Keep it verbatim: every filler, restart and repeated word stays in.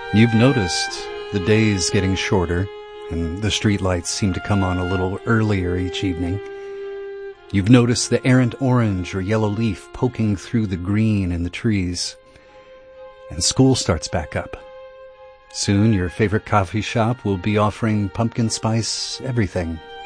You've noticed the days getting shorter, and the streetlights seem to come on a little earlier each evening. You've noticed the errant orange or yellow leaf poking through the green in the trees. And school starts back up. Soon your favorite coffee shop will be offering pumpkin spice everything